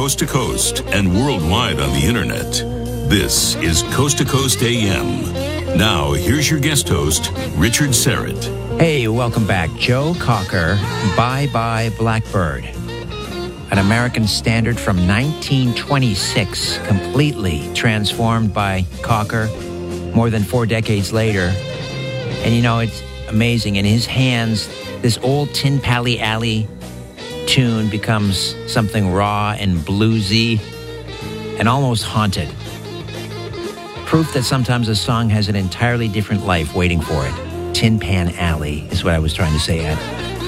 coast to coast and worldwide on the internet. This is Coast to Coast AM. Now, here's your guest host, Richard Serrett. Hey, welcome back. Joe Cocker, Bye Bye Blackbird. An American standard from 1926, completely transformed by Cocker more than 4 decades later. And you know, it's amazing. In his hands, this old Tin Pally Alley tune becomes something raw and bluesy and almost haunted. Proof that sometimes a song has an entirely different life waiting for it. Tin Pan Alley is what I was trying to say, Ed.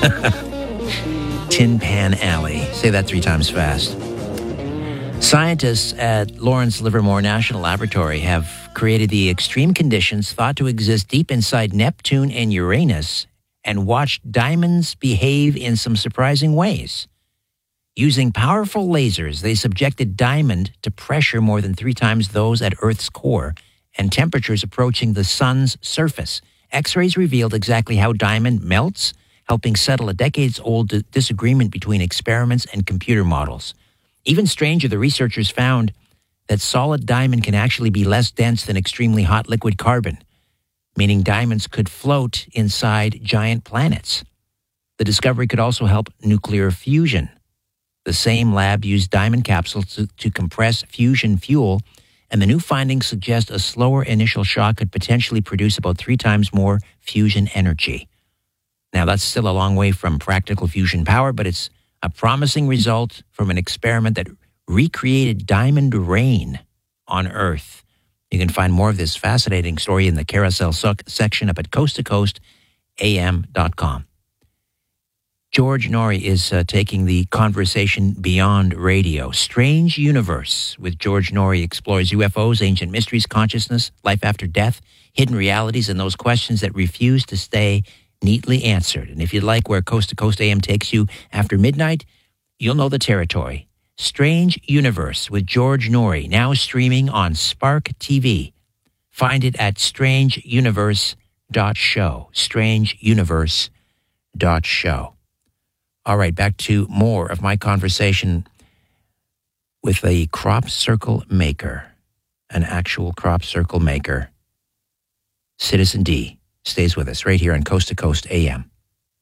Tin Pan Alley. Say that 3 times fast. Scientists at Lawrence Livermore National Laboratory have created the extreme conditions thought to exist deep inside Neptune and Uranus and watched diamonds behave in some surprising ways. Using powerful lasers, they subjected diamond to pressure more than 3 times those at Earth's core and temperatures approaching the sun's surface. X-rays revealed exactly how diamond melts, helping settle a decades-old disagreement between experiments and computer models. Even stranger, the researchers found that solid diamond can actually be less dense than extremely hot liquid carbon, meaning diamonds could float inside giant planets. The discovery could also help nuclear fusion. The same lab used diamond capsules to compress fusion fuel, and the new findings suggest a slower initial shock could potentially produce about 3 times more fusion energy. Now, that's still a long way from practical fusion power, but it's a promising result from an experiment that recreated diamond rain on Earth. You can find more of this fascinating story in the carousel section up at coasttocoastam.com. George Noory is taking the conversation beyond radio. Strange Universe with George Noory explores UFOs, ancient mysteries, consciousness, life after death, hidden realities, and those questions that refuse to stay neatly answered. And if you like where Coast to Coast AM takes you after midnight, you'll know the territory. Strange Universe with George Noory, now streaming on Spark TV. Find it at strangeuniverse.show. Strangeuniverse.show. All right, back to more of my conversation with a crop circle maker, an actual crop circle maker. Citizen D stays with us right here on Coast to Coast AM.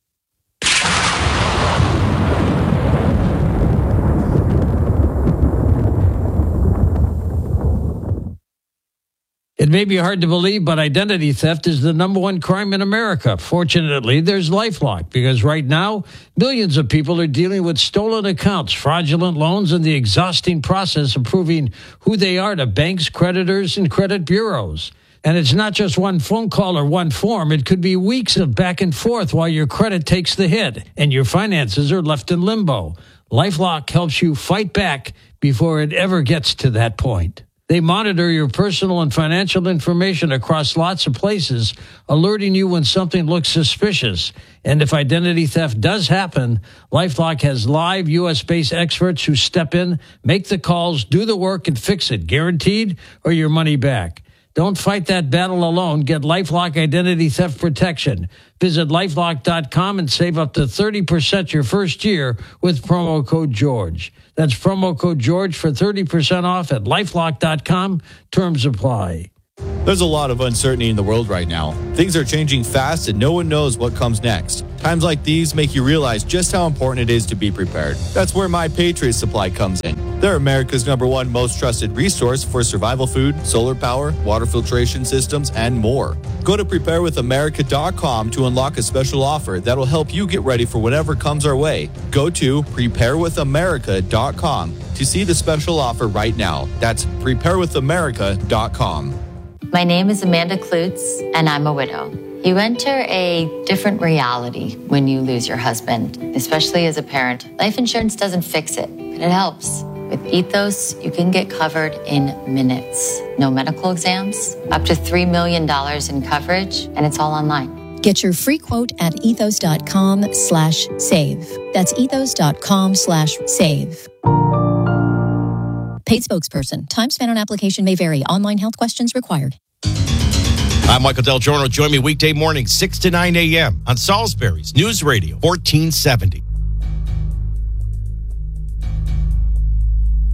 It may be hard to believe, but identity theft is the number 1 crime in America. Fortunately, there's LifeLock, because right now, millions of people are dealing with stolen accounts, fraudulent loans, and the exhausting process of proving who they are to banks, creditors, and credit bureaus. And it's not just one phone call or one form. It could be weeks of back and forth while your credit takes the hit and your finances are left in limbo. LifeLock helps you fight back before it ever gets to that point. They monitor your personal and financial information across lots of places, alerting you when something looks suspicious. And if identity theft does happen, LifeLock has live U.S.-based experts who step in, make the calls, do the work, and fix it, guaranteed, or your money back. Don't fight that battle alone. Get LifeLock Identity Theft Protection. Visit LifeLock.com and save up to 30% your first year with promo code George. That's promo code George for 30% off at LifeLock.com. Terms apply. There's a lot of uncertainty in the world right now. Things are changing fast and no one knows what comes next. Times like these make you realize just how important it is to be prepared. That's where My Patriot Supply comes in. They're America's #1 most trusted resource for survival food, solar power, water filtration systems, and more. Go to preparewithamerica.com to unlock a special offer that'll help you get ready for whatever comes our way. Go to preparewithamerica.com to see the special offer right now. That's preparewithamerica.com. My name is Amanda Klutz, and I'm a widow. You enter a different reality when you lose your husband, especially as a parent. Life insurance doesn't fix it, but it helps. With Ethos, you can get covered in minutes. No medical exams, up to $3 million in coverage, and it's all online. Get your free quote at ethos.com/save. That's ethos.com/save. Paid spokesperson. Time spent on application may vary. Online health questions required. I'm Michael Del Giorno. Join me weekday morning, 6 to 9 a.m. on Salisbury's News Radio, 1470.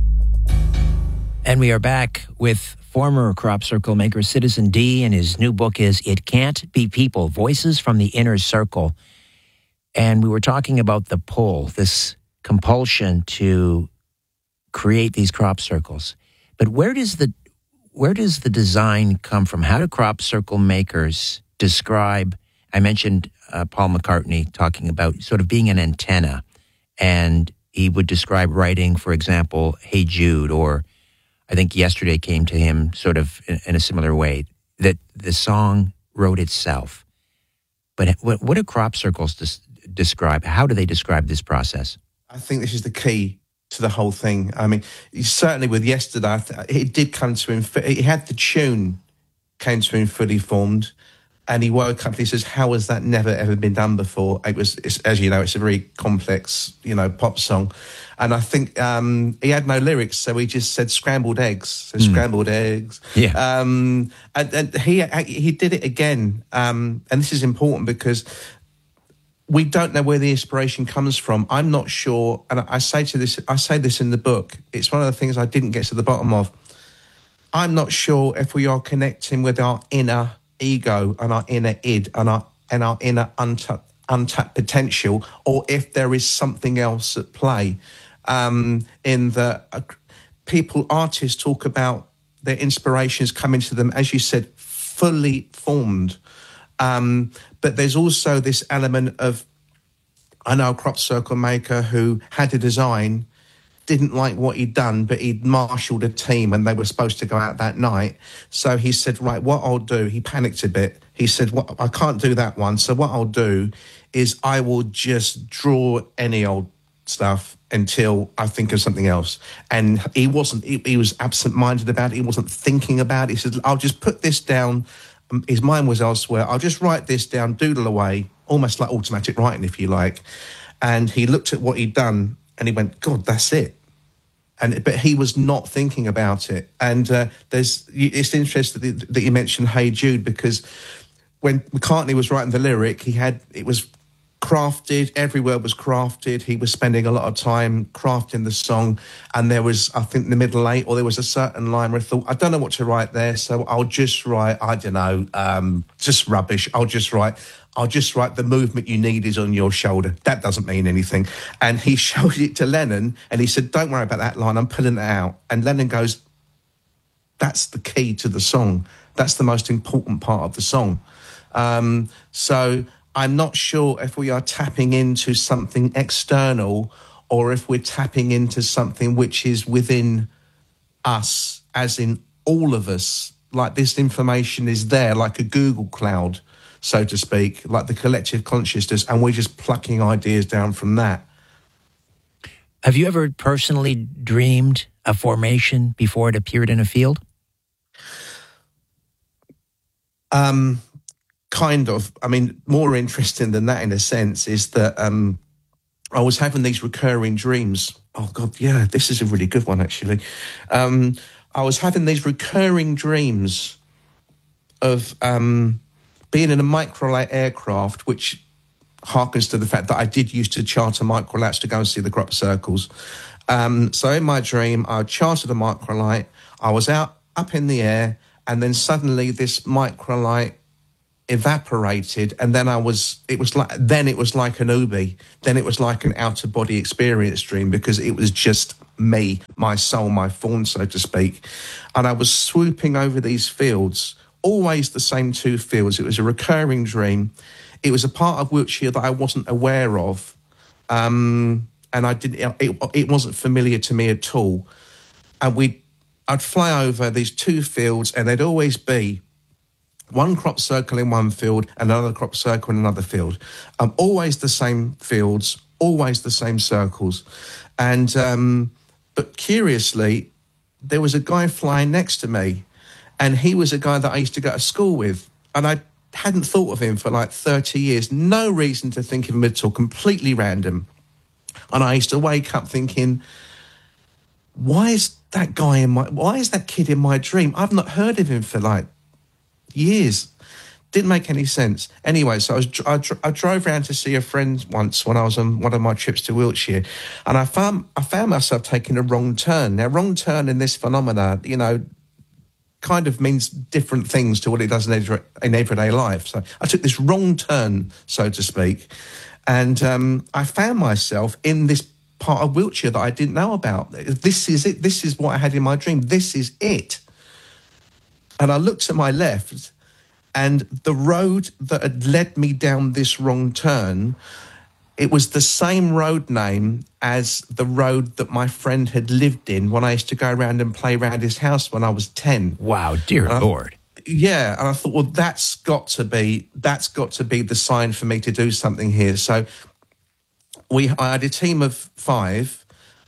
And we are back with former crop circle maker Citizen D, and his new book is It Can't Be People, Voices from the Inner Circle. And we were talking about the pull, this compulsion to create these crop circles. But where does the design come from? How do crop circle makers describe, I mentioned Paul McCartney talking about sort of being an antenna, and he would describe writing, for example, Hey Jude, or I think Yesterday came to him sort of in a similar way, that the song wrote itself. But what do crop circles describe? How do they describe this process? I think this is the key to the whole thing. I mean, certainly with Yesterday, it did come to him. He had the tune, came to him fully formed, and he woke up and he says, how has that never ever been done before? It's, as you know, it's a very complex, pop song. And I think he had no lyrics, so he just said scrambled eggs. So scrambled eggs. Yeah. And he did it again. And this is important because we don't know where the inspiration comes from. I'm not sure, and I say this in the book. It's one of the things I didn't get to the bottom of. I'm not sure if we are connecting with our inner ego and our inner id and our inner untapped potential, or if there is something else at play. In the artists talk about their inspirations coming to them, as you said, fully formed. But there's also this element of, I know a crop circle maker who had a design, didn't like what he'd done, but he'd marshalled a team and they were supposed to go out that night. So he said, right, what I'll do, he panicked a bit. He said, I can't do that one. So what I'll do is I will just draw any old stuff until I think of something else. And he was absent-minded about it. He wasn't thinking about it. He said, I'll just put this down. His mind was elsewhere. I'll just write this down, doodle away, almost like automatic writing, if you like. And he looked at what he'd done and he went, God, that's it. But he was not thinking about it. And it's interesting that you mentioned Hey Jude, because when McCartney was writing the lyric, it was crafted, every word was crafted. He was spending a lot of time crafting the song. And there was, I think, the middle eight, or there was a certain line where I thought, I don't know what to write there, so I'll just write, I don't know, just rubbish. I'll just write the movement you need is on your shoulder. That doesn't mean anything. And he showed it to Lennon and he said, don't worry about that line, I'm pulling it out. And Lennon goes, that's the key to the song. That's the most important part of the song. So I'm not sure if we are tapping into something external or if we're tapping into something which is within us, as in all of us. Like, this information is there, like a Google cloud, so to speak, like the collective consciousness, and we're just plucking ideas down from that. Have you ever personally dreamed a formation before it appeared in a field? Kind of. I mean, more interesting than that in a sense is that I was having these recurring dreams. Oh, God, yeah, this is a really good one, actually. I was having these recurring dreams of being in a microlight aircraft, which harkens to the fact that I did used to charter microlights to go and see the crop circles. So in my dream, I chartered a microlight. I was up in the air, and then suddenly this microlight evaporated, and then it was like an Ubi. Then it was like an outer body experience dream, because it was just me, my soul, my fawn, so to speak. And I was swooping over these fields, always the same two fields. It was a recurring dream. It was a part of Wiltshire that I wasn't aware of, and it wasn't familiar to me at all. And I'd fly over these two fields, and there'd always be one crop circle in one field and another crop circle in another field. Always the same fields, always the same circles. And but curiously, there was a guy flying next to me, and he was a guy that I used to go to school with. And I hadn't thought of him for like 30 years. No reason to think of him at all, completely random. And I used to wake up thinking, why is that kid in my dream? I've not heard of him for like years. Didn't make any sense. Anyway, so I drove around to see a friend once when I was on one of my trips to Wiltshire, and I found myself taking a wrong turn. Now, wrong turn in this phenomena, kind of means different things to what it does in everyday life. So I took this wrong turn, so to speak, and I found myself in this part of Wiltshire that I didn't know about. This is it. This is what I had in my dream. This is it. And I looked to my left, and the road that had led me down this wrong turn, it was the same road name as the road that my friend had lived in when I used to go around and play around his house when I was 10. Wow, dear Lord. Yeah, and I thought, well, that's got to be the sign for me to do something here. So I had a team of 5,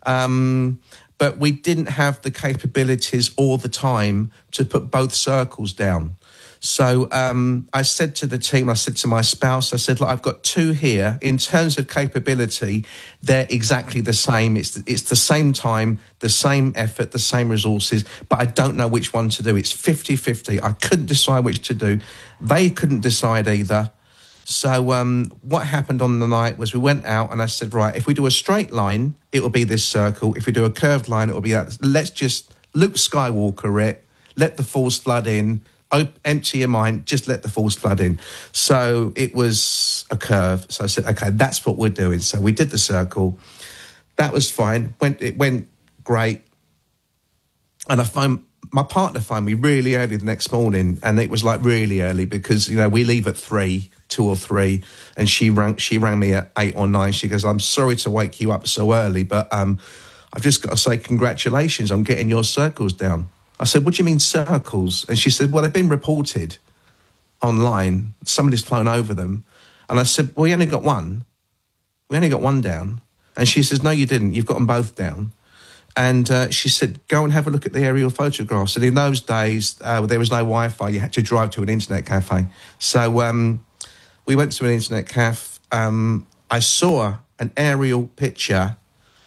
but we didn't have the capabilities all the time to put both circles down. So I said to the team, I said to my spouse, I said, look, I've got 2 here. In terms of capability, they're exactly the same. It's the same time, the same effort, the same resources, but I don't know which one to do. It's 50-50. I couldn't decide which to do. They couldn't decide either. So what happened on the night was we went out and I said, right, if we do a straight line, it will be this circle. If we do a curved line, it will be that. Let's just Luke Skywalker it, let the force flood in, empty your mind, just let the force flood in. So it was a curve. So I said, okay, that's what we're doing. So we did the circle. That was fine. It went great. And my partner phoned me really early the next morning, and it was like really early because, we leave at 2 or 3, and she rang me at 8 or 9. She goes, I'm sorry to wake you up so early, but I've just got to say congratulations on getting your circles down. I said, what do you mean circles? And she said, well, they've been reported online. Somebody's flown over them. And I said, well, we only got one. We only got one down. And she says, no, you didn't. You've got them both down. And she said, go and have a look at the aerial photographs. And in those days, there was no Wi-Fi. You had to drive to an internet cafe. So we went to an internet cafe. I saw an aerial picture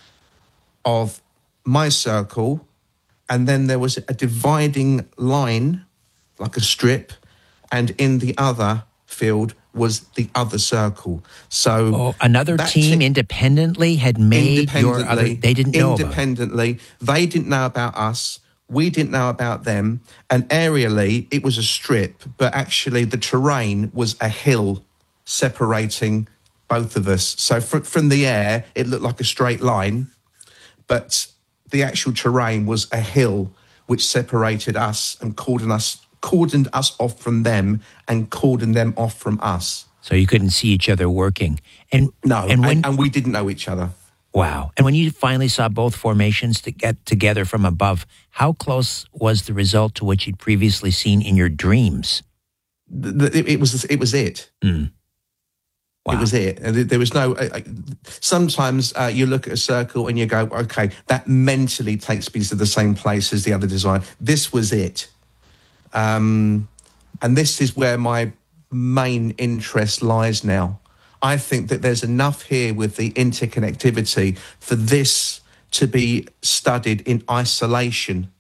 of my circle, and then there was a dividing line, like a strip, and in the other field was the other circle. So another team independently had made your other. They didn't know about it. Independently, they didn't know about us. We didn't know about them. And aerially, it was a strip, but actually the terrain was a hill separating both of us. So from the air, it looked like a straight line, but the actual terrain was a hill which separated us and cordoned us off from them and cordoned them off from us. So you couldn't see each other working. And we didn't know each other. Wow. And when you finally saw both formations to get together from above, how close was the result to what you'd previously seen in your dreams? It was it. Mm. Wow. It was it. And there was no... sometimes you look at a circle and you go, okay, that mentally takes me to the same place as the other design. This was it. And this is where my main interest lies now. I think that there's enough here with the interconnectivity for this to be studied in isolation.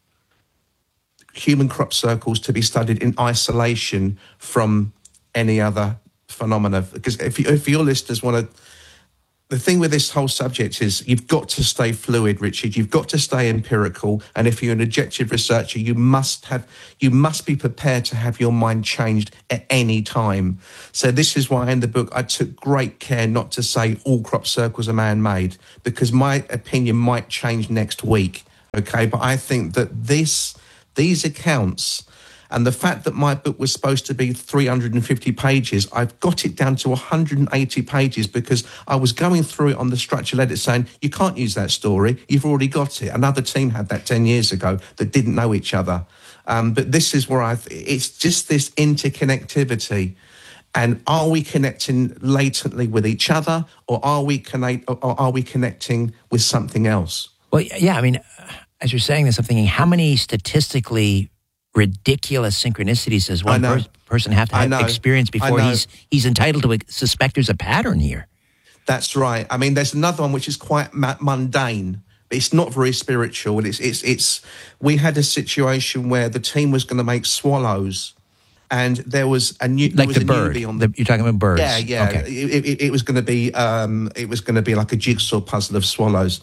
Human crop circles to be studied in isolation from any other phenomena. Because if your listeners want to... The thing with this whole subject is you've got to stay fluid, Richard. You've got to stay empirical. And if you're an objective researcher, you must be prepared to have your mind changed at any time. So this is why in the book I took great care not to say all crop circles are man-made, because my opinion might change next week. Okay, but I think that these accounts, and the fact that my book was supposed to be 350 pages, I've got it down to 180 pages because I was going through it on the structural edit saying, you can't use that story, you've already got it. Another team had that 10 years ago that didn't know each other. But this is where it's just this interconnectivity. And are we connecting latently with each other, or are we connecting with something else? Well, yeah, I mean, as you're saying this, I'm thinking, how many statistically ridiculous synchronicities does one person have to have experience before he's entitled to suspect there's a pattern here? That's right. I mean, there's another one which is quite mundane. It's not very spiritual. We had a situation where the team was going to make swallows, and there was a new Like the bird. newbie on You're talking about birds. Yeah. Okay. It was going to be like a jigsaw puzzle of swallows.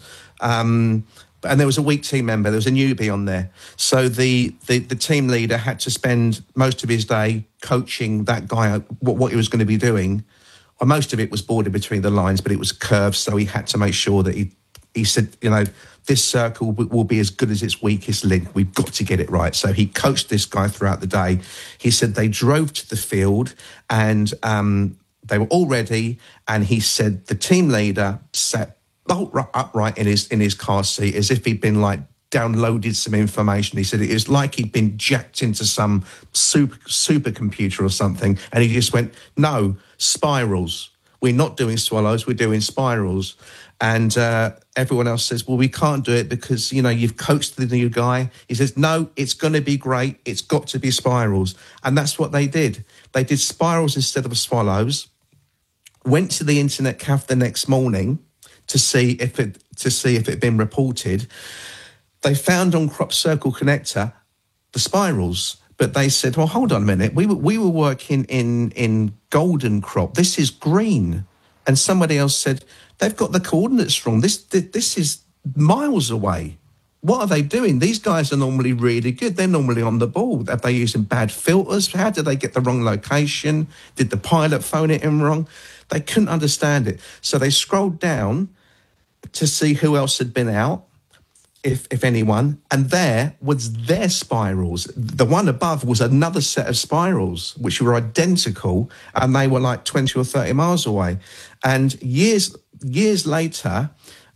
And there was a weak team member. There was a newbie on there. So the team leader had to spend most of his day coaching that guy what he was going to be doing. Well, most of it was bordered between the lines, but it was curved. So he had to make sure that he said, this circle will be as good as its weakest link. We've got to get it right. So he coached this guy throughout the day. He said they drove to the field and they were all ready. And he said the team leader sat bolt upright in his car seat as if he'd been downloaded some information. He said it was like he'd been jacked into some supercomputer or something. And he just went, no, spirals. We're not doing swallows, we're doing spirals. And everyone else says, well, we can't do it because, you've coached the new guy. He says, no, it's going to be great. It's got to be spirals. And that's what they did. They did spirals instead of swallows, went to the internet cafe the next morning to see if it had been reported. They found on Crop Circle Connector the spirals, but they said, well, hold on a minute. We were working in golden crop. This is green. And somebody else said, they've got the coordinates wrong. This is miles away. What are they doing? These guys are normally really good. They're normally on the ball. Are they using bad filters? How did they get the wrong location? Did the pilot phone it in wrong? They couldn't understand it. So they scrolled down to see who else had been out, if anyone, and there was their spirals. The one above was another set of spirals, which were identical, and they were 20 or 30 miles away. And years later,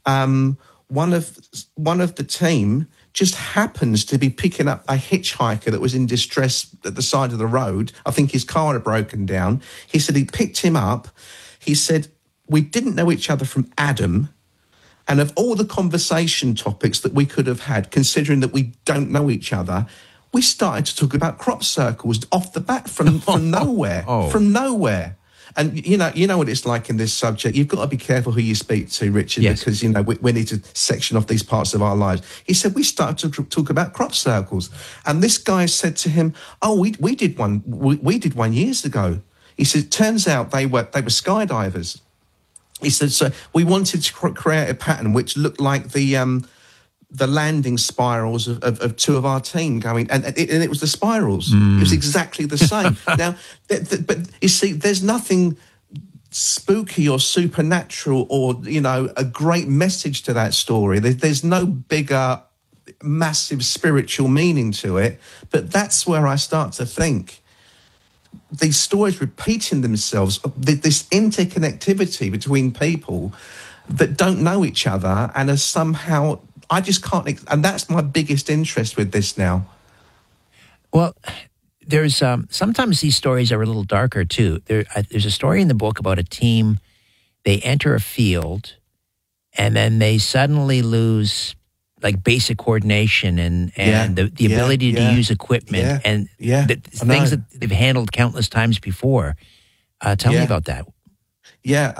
one of the team just happens to be picking up a hitchhiker that was in distress at the side of the road. I think his car had broken down. He said he picked him up. He said, we didn't know each other from Adam. And of all the conversation topics that we could have had, considering that we don't know each other, we started to talk about crop circles off the bat from nowhere, from nowhere. And you know what it's like in this subject. You've got to be careful who you speak to, Richard, yes. Because we need to section off these parts of our lives. He said we started to talk about crop circles, and this guy said to him, "Oh, we did one. We did one years ago." He said, "Turns out they were skydivers." He said, so we wanted to create a pattern which looked like the landing spirals of two of our team going, and it was the spirals. It was exactly the same. Now, but you see, there's nothing spooky or supernatural or, a great message to that story. There's no bigger, massive spiritual meaning to it. But that's where I start to think, these stories repeating themselves, this interconnectivity between people that don't know each other and are somehow, I just can't, and that's my biggest interest with this now. Well, there's sometimes these stories are a little darker too. There's a story in the book about a team, they enter a field and then they suddenly lose basic coordination and the ability to use equipment and the things that they've handled countless times before. Tell me about that. Yeah,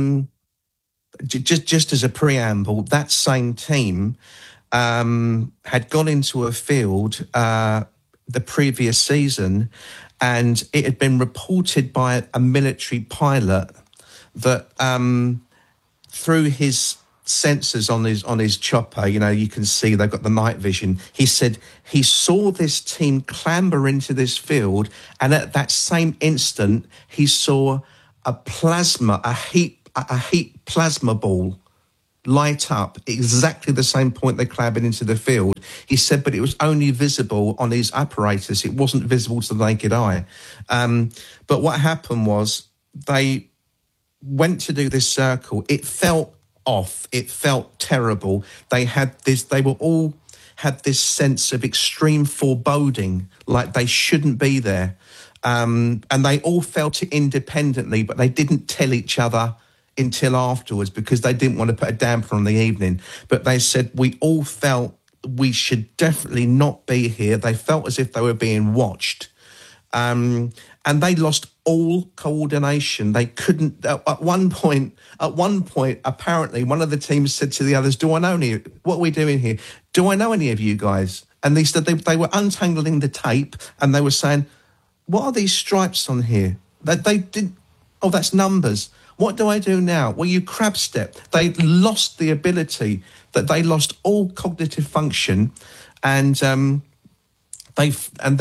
just as a preamble, that same team had gone into a field the previous season, and it had been reported by a military pilot that through his sensors on his chopper, you can see they've got the night vision. He said he saw this team clamber into this field, and at that same instant, he saw a heat plasma ball light up exactly the same point they clambered into the field. He said, but it was only visible on his apparatus. It wasn't visible to the naked eye. But what happened was they went to do this circle. It felt off. It felt terrible. They all had this sense of extreme foreboding, like they shouldn't be there. And they all felt it independently, but they didn't tell each other until afterwards because they didn't want to put a damper on the evening. But they said, we all felt we should definitely not be here. They felt as if they were being watched. And they lost all coordination. They couldn't, at one point, apparently, one of the teams said to the others, do I know any, what are we doing here? Do I know any of you guys? And they said they were untangling the tape and they were saying, what are these stripes on here? They did. Oh, that's numbers. What do I do now? Well, you crab step. They lost the ability. That they lost all cognitive function, and they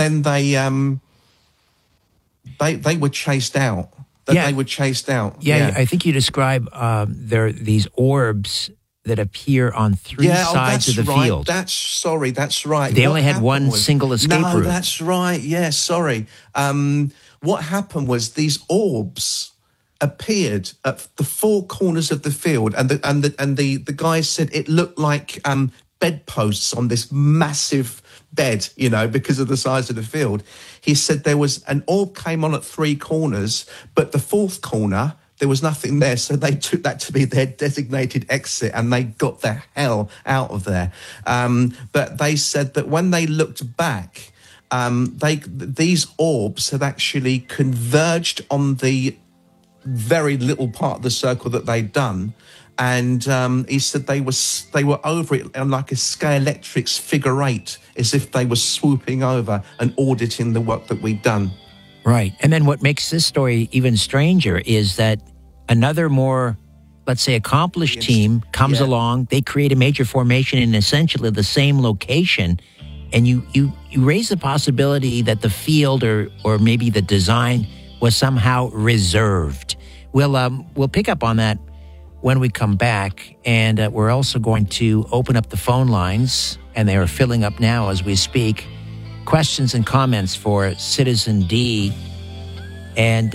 were chased out. They were chased out. Yeah, I think you describe there are these orbs that appear on three sides of the field. That's right. They only had one single escape route. No, that's right. Yeah, sorry. What happened was these orbs appeared at the four corners of the field, and the guys said it looked like bedposts on this massive bed, because of the size of the field. He said there was an orb came on at three corners, but the fourth corner there was nothing there, so they took that to be their designated exit, and they got the hell out of there. But they said that when they looked back, these orbs had actually converged on the very little part of the circle that they'd done, and he said they were over it on like a Scalextric's figure eight, as if they were swooping over and auditing the work that we'd done. Right, and then what makes this story even stranger is that another more, let's say, accomplished team comes along. They create a major formation in essentially the same location, and you raise the possibility that the field or maybe the design was somehow reserved. We'll pick up on that when we come back, and we're also going to open up the phone lines, and they are filling up now as we speak. Questions and comments for Citizen D, and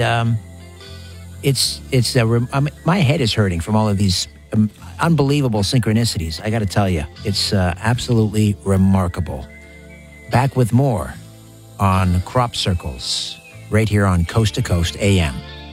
my head is hurting from all of these unbelievable synchronicities. I got to tell you, it's absolutely remarkable. Back with more on Crop Circles, right here on Coast to Coast AM.